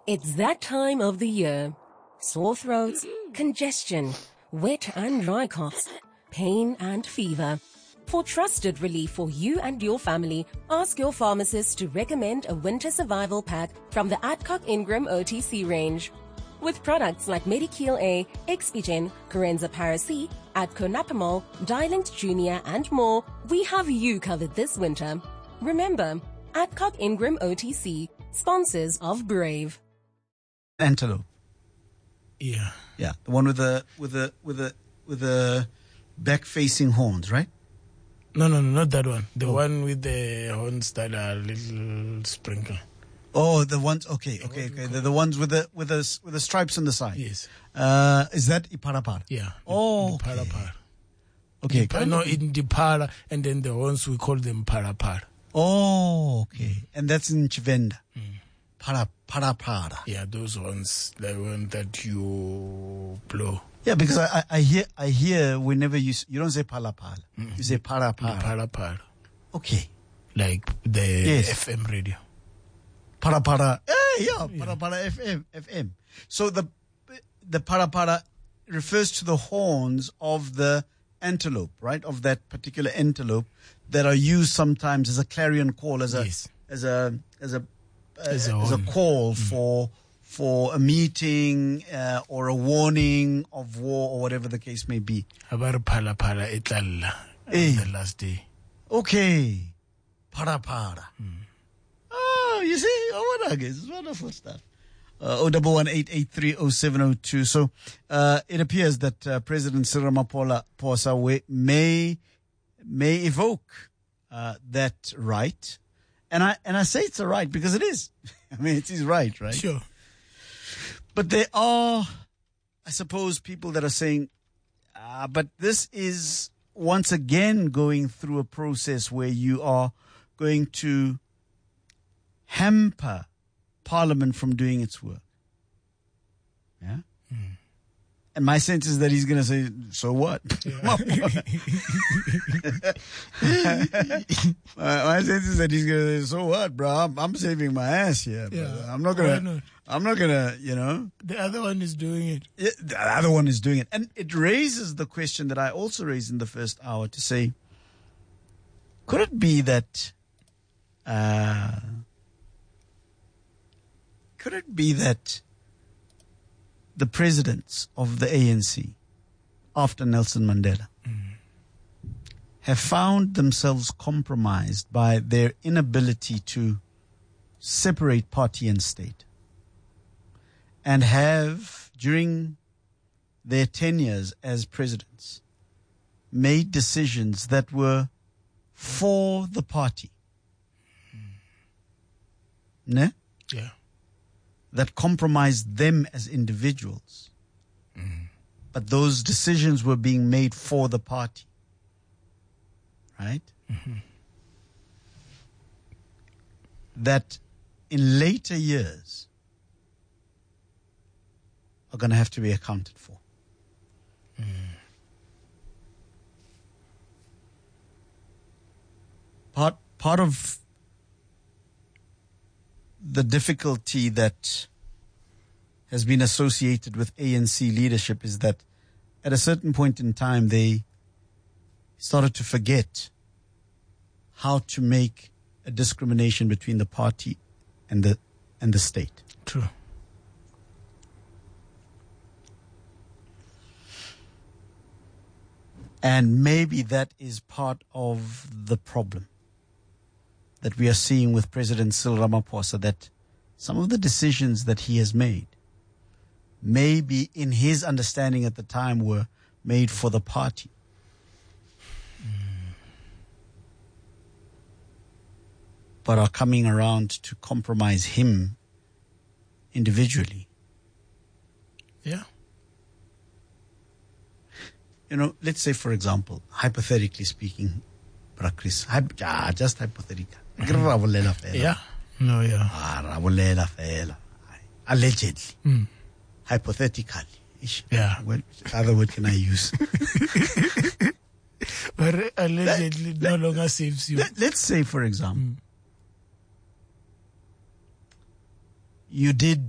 It's that time of the year. Sore throats, congestion, wet and dry coughs, pain and fever. For trusted relief for you and your family, ask your pharmacist to recommend a winter survival pack from the Adcock Ingram OTC range. With products like Medikil A, Expigen, Corenza Para-C, Adco Napamol, Dialint Junior and more, we have you covered this winter. Remember, Adcock Ingram OTC, sponsors of Brave. Antelope. Yeah. Yeah, the one with the back-facing horns, right? No, not that one. The one with the horns that are little sprinkle. Oh, the ones. Okay. The ones with the stripes on the side. Yes. Is that Iparapara? Yeah. Oh, okay. Parapara. Okay. No, in the para, and then the horns we call them parapara. Oh, okay. And that's in Chivenda. Parapara. Yeah, those ones, the one that you blow. Yeah, because I hear whenever you don't say palapala, you say parapara. Parapara. Okay. Like the FM radio. Parapara. Parapara FM. So the parapara refers to the horns of the antelope, right? Of that particular antelope that are used sometimes as a clarion call, as a call for a meeting or a warning of war or whatever the case may be. About palapala italla the last day. Okay. Parapara. Oh, you see? Oh, what it's wonderful stuff. 011-883-0702. So it appears that President Cyril Ramaphosa may evoke that right. And I say it's a right because it is. I mean, it is right? Sure. But there are, I suppose, people that are saying, but this is once again going through a process where you are going to hamper Parliament from doing its work. Yeah? Mm. And my sense is that he's going to say, so what? Yeah. my sense is that he's going to say, so what, bro? I'm saving my ass here. Yeah. I'm not going to, The other one is doing it. Yeah, the other one is doing it. And it raises the question that I also raised in the first hour to say, could it be that, the presidents of the ANC after Nelson Mandela have found themselves compromised by their inability to separate party and state, and have, during their tenures as presidents, made decisions that were for the party? Ne? Yeah. That compromised them as individuals. But those decisions were being made for the party. Right? Mm-hmm. That in later years are going to have to be accounted for. Part of the difficulty that has been associated with ANC leadership is that at a certain point in time, they started to forget how to make a discrimination between the party and the state. True. And maybe that is part of the problem that we are seeing with President Cyril Ramaphosa, that some of the decisions that he has made, maybe in his understanding at the time, were made for the party. But are coming around to compromise him individually. Yeah. Let's say, for example, hypothetically speaking, Chris, just hypothetical. Yeah. No, yeah. Allegedly. Hypothetically. Yeah. What other word can I use? But allegedly no longer saves you. Let's say, for example, you did